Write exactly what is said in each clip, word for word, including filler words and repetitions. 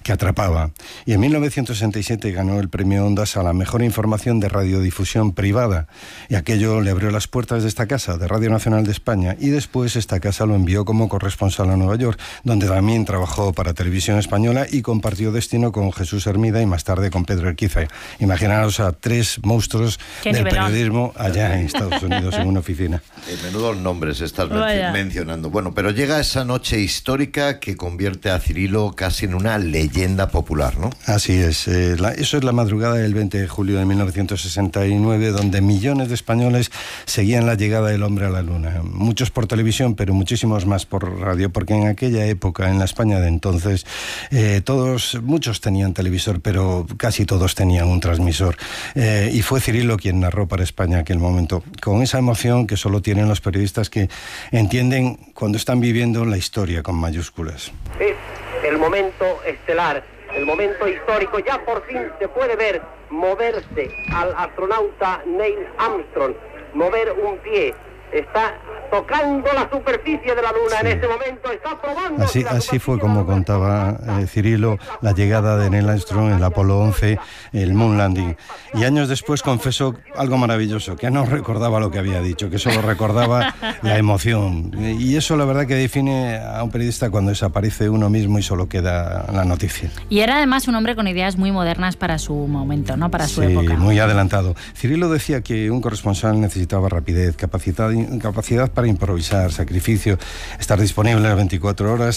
que atrapaba. Y en mil novecientos sesenta y siete ganó el premio Ondas a la mejor información de radiodifusión privada. Y aquello le abrió las puertas de esta casa, de Radio Nacional de España. Y después esta casa lo envió como corresponsal a Nueva York, donde también trabajó para Televisión Española y compartió destino con Jesús Hermida y más tarde con Pedro Urquiza. Imaginaros a tres monstruos del nivelón. Periodismo allá en Estados Unidos en una oficina. Eh, menudos nombres estás Vaya. mencionando. Bueno, pero llega esa noche histórica que convierte a Cirilo casi en una leyenda popular, ¿no? Así es. Eh, la, eso es la madrugada del veinte de julio de mil novecientos sesenta y nueve, donde millones de españoles seguían la llegada del hombre a la luna. Muchos por televisión, pero muchísimos más por radio, porque en aquella época, en la España de entonces, eh, todos, muchos tenían televisor, pero casi todos tenían un transmisor. Eh, y fue Cirilo quien narró para España aquel momento, con esa emoción que solo tienen los periodistas que entienden cuando están viviendo la historia con mayúsculas. Es el momento estelar, el momento histórico. Ya por fin se puede ver moverse al astronauta Neil Armstrong, mover un pie. Está tocando la superficie de la Luna, sí. En este momento está probando. Así, así fue como contaba eh, Cirilo la llegada de Neil Armstrong en el Apolo once, el Moon Landing. Y años después confesó algo maravilloso, que no recordaba lo que había dicho, que solo recordaba la emoción. Y eso la verdad que define a un periodista cuando desaparece uno mismo y solo queda la noticia. Y era además un hombre con ideas muy modernas para su momento, ¿no? Para su sí, época. Muy adelantado. Cirilo decía que un corresponsal necesitaba rapidez, capacidad, capacidad para improvisar, sacrificio, estar disponible las veinticuatro horas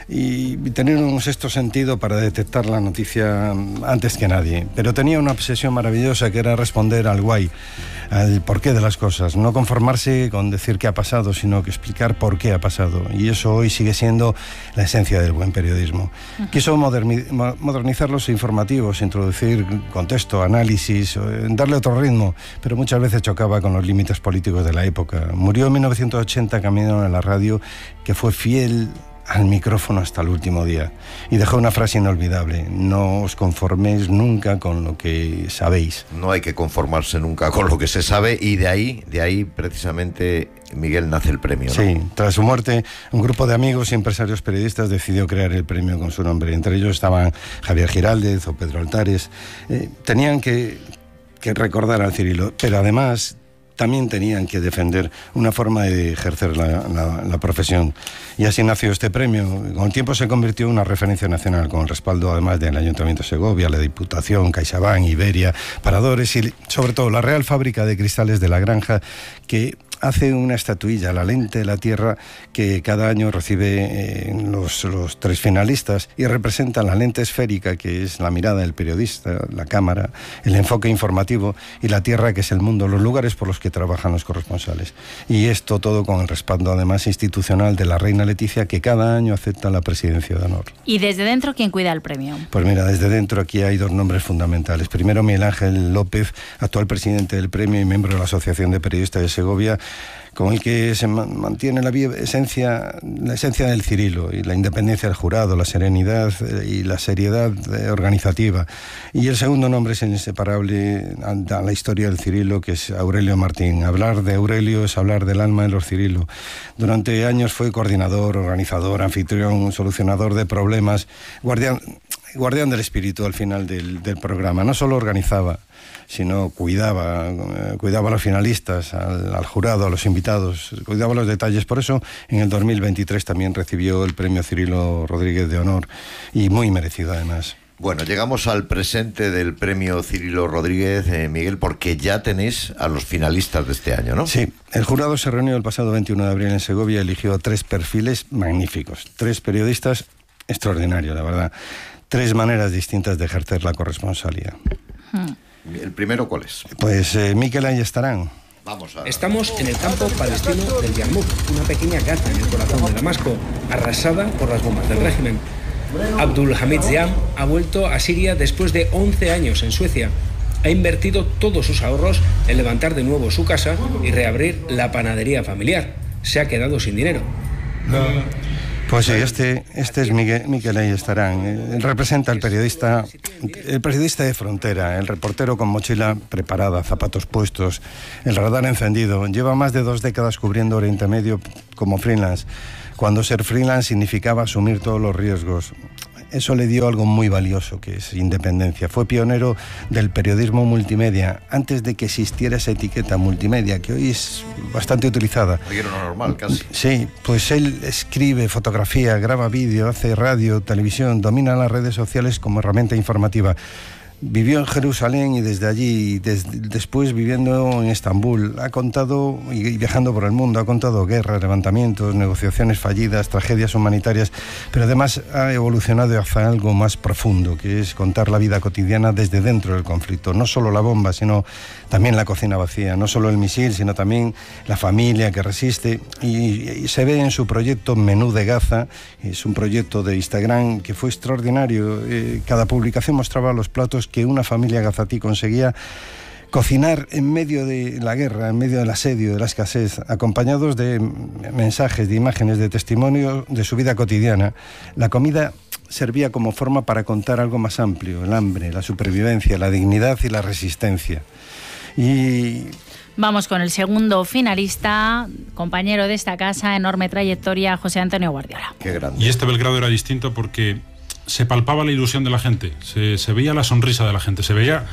y tener un sexto sentido para detectar la noticia antes que nadie. Pero tenía una obsesión maravillosa que era responder al why, al porqué de las cosas. No conformarse con decir qué ha pasado, sino que explicar por qué ha pasado. Y eso hoy sigue siendo la esencia del buen periodismo. Uh-huh. Quiso moderni- modernizar los informativos, introducir contexto, análisis, darle otro ritmo, pero muchas veces chocaba con los límites políticos de la época. Murió en mil novecientos ochenta camino en la radio, que fue fiel al micrófono hasta el último día, y dejó una frase inolvidable: no os conforméis nunca con lo que sabéis. No hay que conformarse nunca con lo que se sabe, y de ahí, de ahí precisamente, Miguel, nace el premio, ¿no? Sí, tras su muerte, un grupo de amigos y empresarios periodistas decidió crear el premio con su nombre. Entre ellos estaban Javier Giraldez o Pedro Altares. Eh, tenían que, que recordar al Cirilo, pero además también tenían que defender una forma de ejercer la, la, la profesión. Y así nació este premio. Con el tiempo se convirtió en una referencia nacional, con el respaldo además del Ayuntamiento de Segovia, la Diputación, CaixaBank, Iberia, Paradores y sobre todo la Real Fábrica de Cristales de La Granja, que hace una estatuilla, la lente de la Tierra, que cada año recibe eh, los, los tres finalistas y representa la lente esférica, que es la mirada del periodista, la cámara, el enfoque informativo, y la Tierra, que es el mundo, los lugares por los que trabajan los corresponsales. Y esto todo con el respaldo además institucional de la Reina Leticia, que cada año acepta la presidencia de honor. ¿Y desde dentro quién cuida el premio? Pues mira, desde dentro aquí hay dos nombres fundamentales. Primero, Miguel Ángel López, actual presidente del premio y miembro de la Asociación de Periodistas de Segovia, con el que se mantiene la esencia, la esencia del Cirilo, y la independencia del jurado, la serenidad y la seriedad organizativa. Y el segundo nombre es inseparable a la historia del Cirilo, que es Aurelio Martín. Hablar de Aurelio es hablar del alma de los Cirilo. Durante años fue coordinador, organizador, anfitrión, solucionador de problemas, guardián, guardián del espíritu al final del, del programa. No solo organizaba, sino cuidaba, eh, cuidaba a los finalistas, al, al jurado, a los invitados, cuidaba los detalles. Por eso, en el dos mil veintitrés también recibió el premio Cirilo Rodríguez de honor, y muy merecido además. Bueno, llegamos al presente del premio Cirilo Rodríguez, eh, Miguel, porque ya tenéis a los finalistas de este año, ¿no? Sí, el jurado se reunió el pasado veintiuno de abril en Segovia y eligió a tres perfiles magníficos, tres periodistas extraordinarios, la verdad, tres maneras distintas de ejercer la corresponsalía. Hmm. ¿El primero cuál es? Pues eh, Mikel Ayestarán. Vamos a... Estamos en el campo palestino del Yarmouk, una pequeña Gaza en el corazón de Damasco, arrasada por las bombas del régimen. Abdul Hamid Ziam ha vuelto a Siria después de once años en Suecia. Ha invertido todos sus ahorros en levantar de nuevo su casa y reabrir la panadería familiar. Se ha quedado sin dinero. Pues sí, este, este es Miguel, Mikel Ayestarán. Él representa al periodista, el periodista de frontera, el reportero con mochila preparada, zapatos puestos, el radar encendido. Lleva más de dos décadas cubriendo Oriente Medio como freelance, cuando ser freelance significaba asumir todos los riesgos. eso le dio algo muy valioso, que es independencia. Fue pionero del periodismo multimedia, antes de que existiera esa etiqueta multimedia, que hoy es bastante utilizada. Hoy era lo normal, casi. Sí, pues él escribe fotografía, graba vídeo, hace radio, televisión, domina las redes sociales como herramienta informativa. Vivió en Jerusalén y desde allí, des, después viviendo en Estambul, ha contado, y viajando por el mundo, ha contado guerras, levantamientos, negociaciones fallidas, tragedias humanitarias, pero además ha evolucionado hacia algo más profundo, que es contar la vida cotidiana desde dentro del conflicto. No solo la bomba, sino también la cocina vacía, no solo el misil, sino también la familia que resiste. Y, y se ve en su proyecto Menú de Gaza, es un proyecto de Instagram que fue extraordinario. Eh, cada publicación mostraba los platos que una familia gazatí conseguía cocinar en medio de la guerra, en medio del asedio, de la escasez, acompañados de mensajes, de imágenes, de testimonio de su vida cotidiana. La comida servía como forma para contar algo más amplio: el hambre, la supervivencia, la dignidad y la resistencia. Y vamos con el segundo finalista, compañero de esta casa, enorme trayectoria, José Antonio Guardiola. Qué grande. Y este Belgrado era distinto porque se palpaba la ilusión de la gente, se, se veía la sonrisa de la gente, se veía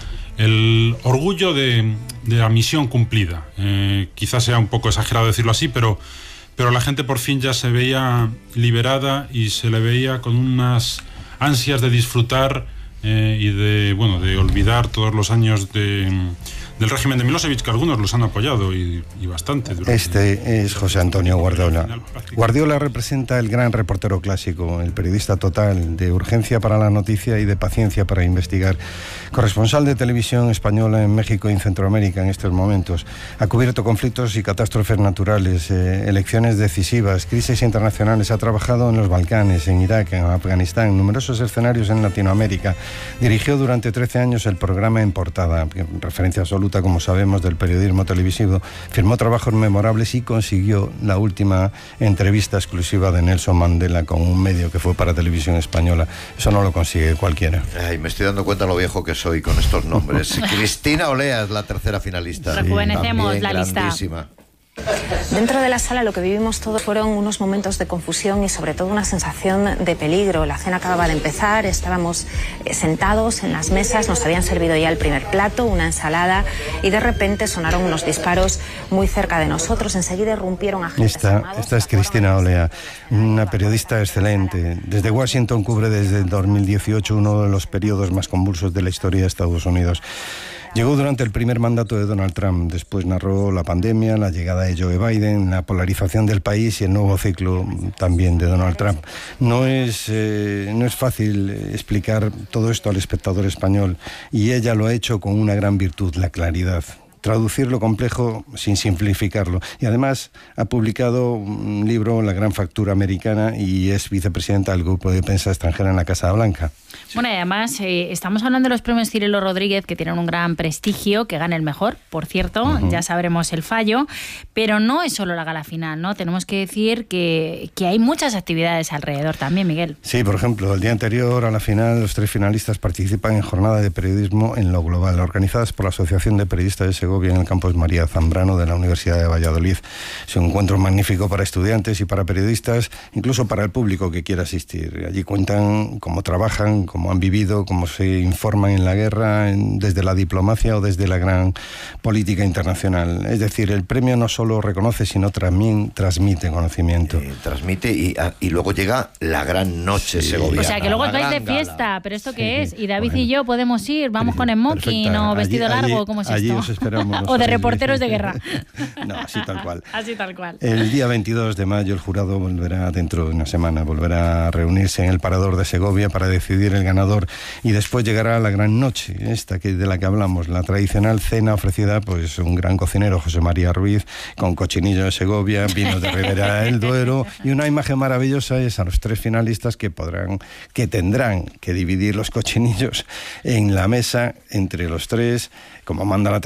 el orgullo de, de la misión cumplida. Eh, quizás sea un poco exagerado decirlo así, pero, pero la gente por fin ya se veía liberada y se le veía con unas ansias de disfrutar eh, y de, bueno, de olvidar todos los años de... del régimen de Milosevic, que algunos los han apoyado y, y bastante. Este es José Antonio Guardiola. Guardiola representa el gran reportero clásico, el periodista total, de urgencia para la noticia y de paciencia para investigar. Corresponsal de televisión española en México y en Centroamérica en estos momentos. Ha cubierto conflictos y catástrofes naturales, eh, elecciones decisivas, crisis internacionales. Ha trabajado en los Balcanes, en Irak, en Afganistán, en numerosos escenarios en Latinoamérica. Dirigió durante trece años el programa En Portada, referencia absoluta, como sabemos, del periodismo televisivo. Firmó trabajos memorables y consiguió la última entrevista exclusiva de Nelson Mandela con un medio que fue para Televisión Española. Eso no lo consigue cualquiera. Ay, me estoy dando cuenta lo viejo que soy con estos nombres. Cristina Olea es la tercera finalista. Rejuvenecemos sí, la lista. Grandísima. Dentro de la sala lo que vivimos todos fueron unos momentos de confusión y sobre todo una sensación de peligro. La cena acababa de empezar, estábamos eh, sentados en las mesas, nos habían servido ya el primer plato, una ensalada, y de repente sonaron unos disparos muy cerca de nosotros. Enseguida irrumpieron agentes esta, armados. Esta es Cristina Olea, una periodista excelente. Desde Washington cubre desde el dos mil dieciocho uno de los periodos más convulsos de la historia de Estados Unidos. Llegó durante el primer mandato de Donald Trump, después narró la pandemia, la llegada de Joe Biden, la polarización del país y el nuevo ciclo también de Donald Trump. No es, eh, no es fácil explicar todo esto al espectador español, y ella lo ha hecho con una gran virtud: la claridad. Traducir lo complejo sin simplificarlo. Y además ha publicado un libro, La Gran Factura Americana, y es vicepresidenta del Grupo de Prensa Extranjera en la Casa Blanca. Bueno, y además eh, estamos hablando de los premios Cirilo Rodríguez, que tienen un gran prestigio, que gane el mejor, por cierto, uh-huh. Ya sabremos el fallo, pero no es solo la gala final, ¿no? Tenemos que decir que, que hay muchas actividades alrededor también, Miguel. Sí, por ejemplo, el día anterior a la final, los tres finalistas participan en jornada de periodismo en lo global, organizadas por la Asociación de Periodistas de Segovia en el campus María Zambrano de la Universidad de Valladolid. Es un encuentro magnífico para estudiantes y para periodistas, incluso para el público que quiera asistir. Allí cuentan cómo trabajan, cómo han vivido, cómo se informan en la guerra, en, desde la diplomacia o desde la gran política internacional. Es decir, el premio no solo reconoce, sino también transmite conocimiento. Eh, transmite y, a, y luego llega la gran noche sí. segoviana. O sea, que luego os vais de fiesta, gala. ¿Pero esto qué sí. es? Y David bueno. y yo podemos ir, vamos con smoking o vestido allí, largo, ¿cómo es allí esto? Os esperamos. O de reporteros de guerra. No, así tal cual. Así tal cual. El día veintidós de mayo el jurado volverá, dentro de una semana, volverá a reunirse en el Parador de Segovia para decidir el ganador, y después llegará la gran noche, esta que de la que hablamos, la tradicional cena ofrecida pues un gran cocinero, José María Ruiz, con cochinillo de Segovia, vinos de Ribera del Duero, y una imagen maravillosa es a los tres finalistas que podrán, que tendrán que dividir los cochinillos en la mesa entre los tres, como manda la tradición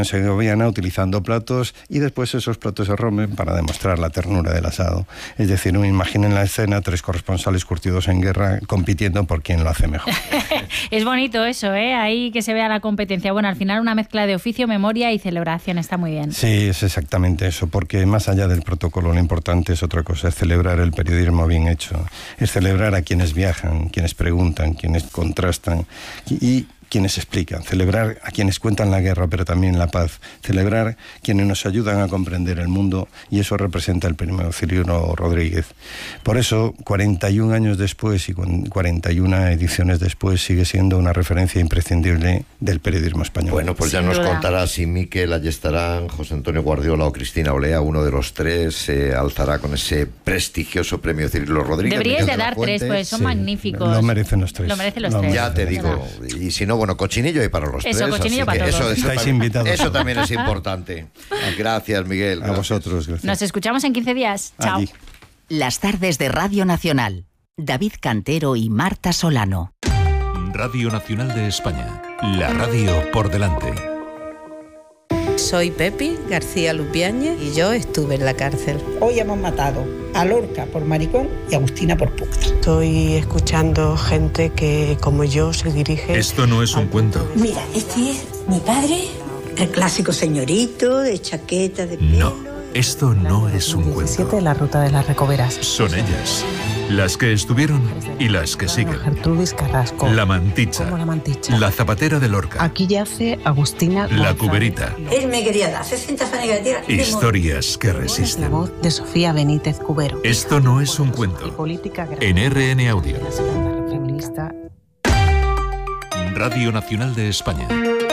segoviana utilizando platos y después esos platos se rompen para demostrar la ternura del asado. Es decir, imaginen la escena, tres corresponsales curtidos en guerra compitiendo por quién lo hace mejor. Es bonito eso, ¿eh? Ahí que se vea la competencia. Bueno, al final una mezcla de oficio, memoria y celebración, está muy bien. Sí, es exactamente eso, porque más allá del protocolo lo importante es otra cosa, es celebrar el periodismo bien hecho, es celebrar a quienes viajan, quienes preguntan, quienes contrastan y, y quienes explican, celebrar a quienes cuentan la guerra, pero también la paz, celebrar quienes nos ayudan a comprender el mundo, y eso representa el premio Cirilo Rodríguez. Por eso, cuarenta y un años después y cuarenta y una ediciones después, sigue siendo una referencia imprescindible del periodismo español. Bueno, pues ya Sin nos duda. contará si Miquel Ayestarán, José Antonio Guardiola o Cristina Olea, uno de los tres, se alzará con ese prestigioso premio Cirilo Rodríguez. Deberíais Miguel de la dar Fuente. tres, pues son Sí, magníficos. lo merecen los tres. Lo merecen los Lo tres. Ya te es digo, verdad. y si no, bueno, cochinillo hay para los Eso, tres. cochinillo así para que todos. Eso, eso Estáis también- invitados. Eso también es importante. Gracias, Miguel. A gracias. vosotros, gracias. Nos escuchamos en quince días. Chao. Allí. Las tardes de Radio Nacional. David Cantero y Marta Solano. Radio Nacional de España. La radio por delante. Soy Pepi García Lupiáñez y yo estuve en la cárcel. Hoy hemos matado a Lorca por maricón y a Agustina por puta. Estoy escuchando gente que, como yo, se dirige... Esto no es un cuento. Mira, este es mi padre, el clásico señorito de chaqueta de pelo. No, esto no es un cuento. la ruta de las Recoveras. Son ellas. Las que estuvieron y las que siguen. Gertrudis Carrasco. La Manticha. Como la Manticha. La Zapatera de Lorca. Aquí yace Agustina La González. Cuberita. Él me quería dar sesenta fanes negativas. Historias que La resisten. voz de Sofía Benítez Cubero. Esto no es un cuento. Política En R N Audio. La segunda feminista. Radio Nacional de España.